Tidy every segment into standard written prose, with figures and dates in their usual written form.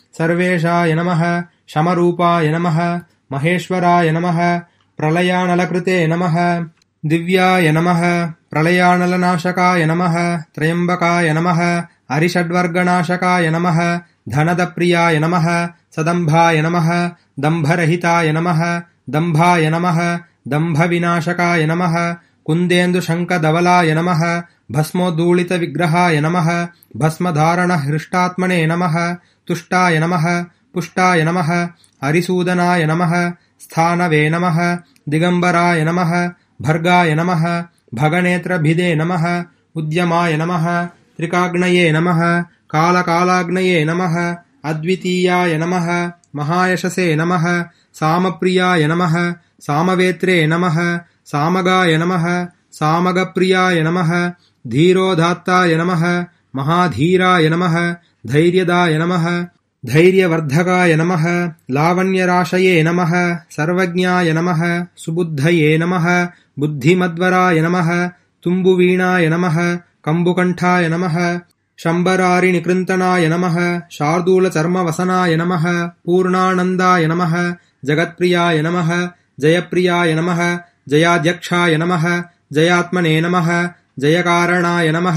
सर्वेशाय नमः शमरूपाय नमः महेश्वराय नमः प्रलयानलकृते नमः दिव्याय नमः प्रलयानलनाशकाय नमः त्रयम्बकाय नमः अरिषड्वर्गनाशकाय नमः धनदप्रियाय नमः सदम्भाय नमः दम्भरहिताय नमः दम्भाय नमः दम्भविनाशकाय नमः कुन्देन्दुशङ्खधवलाय नमः भस्मोद्धूलितविग्रहाय नमः भस्मधारणहृष्टात्मने नमः तुष्टाय नमः पुष्टाय नमः हरिसूदनाय नमः स्थानवे नमः दिगम्बराय नमः भर्गाय नमः भगनेत्रभिदे नमः उद्यमाय नमः त्रिकाग्नये नमः कालकालाग्नये नमः अद्वितीयाय नमः महायशसे नमः सामप्रियाय नमः सामवेत्रे नमः सामगाय नमः सामगप्रियाय नमः धीरोदात्ताय नमः महाधीराय नमः धैर्यदाय नमः धैर्यवर्धकाय नमः लावण्यराशये नमः सर्वज्ञाय नमः सुबुद्धये नमः बुद्धिमद्वराय नमः तुम्बुवीणाय नमः कम्बुकण्ठाय नमः शम्बरारिनिकृन्तनाय नमः शार्दूलचर्मवसनाय नमः पूर्णानन्दाय नमः जगत्प्रियाय नमः जयप्रियाय नमः जयाध्यक्षाय नमः जयात्मने नमः जयकारणाय नमः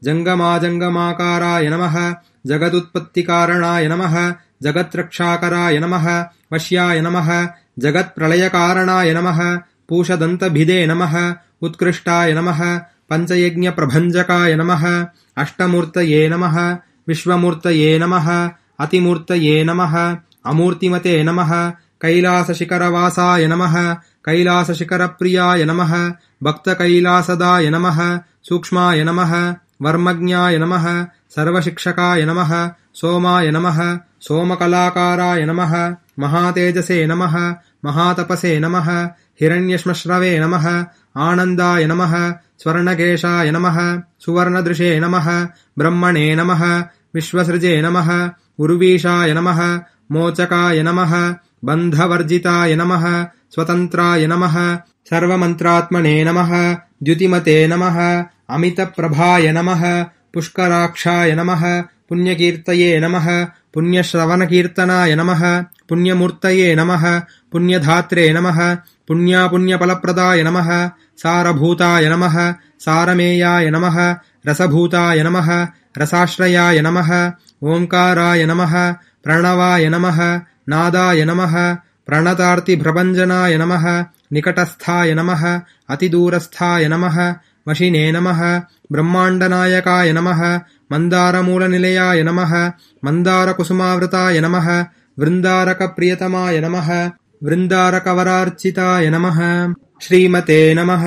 जङ्गमाजङ्गमाकाराय नमः जगदुत्पत्तिकारणाय नमः जगत्रक्षाकराय नमः वश्याय नमः जगत्प्रलयकारणाय नमः पूषदन्तभिदे नमः उत्कृष्टाय नमः पञ्चयज्ञप्रभञ्जकाय नमः अष्टमूर्तये नमः विश्वमूर्तये नमः अतिमूर्तये नमः अमूर्तिमते नमः कैलासशिखरवासाय नमः कैलासशिखरप्रियाय नमः भक्तकैलासदाय नमः सूक्ष्माय नमः वर्मज्ञाय नमः सर्वशिक्षकाय नमः सोमाय नमः सोमकलाकाराय नमः महातेजसे नमः महातपसे नमः हिरण्यश्मश्रवे नमः आनन्दाय नमः स्वर्णकेशाय नमः सुवर्णदृशे नमः ब्रह्मणे नमः विश्वसृजे नमः उर्वीशाय नमः मोचकाय नमः बन्धवर्जिताय नमः स्वतन्त्राय नमः सर्वमन्त्रात्मने नमः द्युतिमते नमः अमितप्रभाय नमः पुष्कराक्षाय नमः पुण्यकीर्तये नमः पुण्यश्रवणकीर्तनाय नमः पुण्यमूर्तये नमः पुण्यधात्रे नमः पुण्यापुण्यफलप्रदाय नमः सारभूताय नमः सारमेयाय नमः रसभूताय नमः रसाश्रयाय नमः ओंकाराय नमः प्रणवाय नमः नादाय नमः प्रणतार्तिभ्रभञ्जनाय नमः निकटस्थाय नमः अतिदूरस्थाय नमः वशिने नमः ब्रह्माण्डनायकाय नमः मन्दारमूलनिलयाय नमः मन्दारकुसुमावृताय नमः वृन्दारकप्रियतमाय नमः वृन्दारकवरार्चिताय नमः श्रीमते नमः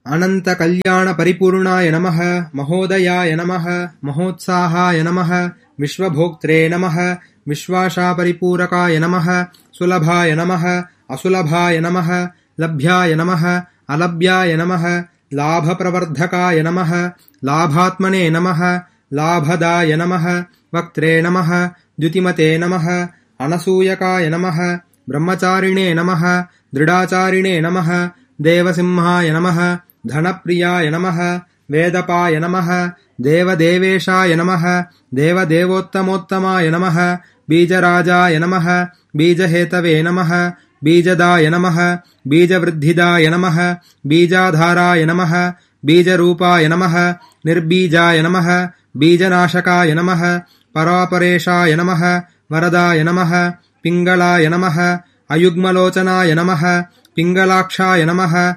अनन्तकल्याणपरिपूर्णाय नमः महोदयाय नमः महोत्साहाय नमः विश्वभोक्त्रे नमः विश्वाशापरिपूरकाय नमः सुलभाय नमः असुलभाय नमः लभ्याय नमः अलभ्याय नमः लाभप्रवर्धकाय नमः लाभात्मने नमः लाभदाय नमः वक्त्रे नमः द्युतिमते नमः अनसूयकाय नमः ब्रह्मचारिणे नमः दृढाचारिणे नमः देवसिंहाय नमः धनप्रियाय नमः वेदपाय नमः देवदेवेशाय नमः देवदेवोत्तमोत्तमाय नमः बीजराजाय नमः बीजहेतवे नमः बीजदाय नमः बीजवृद्धिदाय नमः बीजाधाराय नमः बीजरूपाय नमः निर्बीजाय नमः बीजनाशकाय नमः परापरेशाय नमः वरदाय नमः पिङ्गलाय नमः अयुग्मलोचनाय नमः पिङ्गलाक्षाय नमः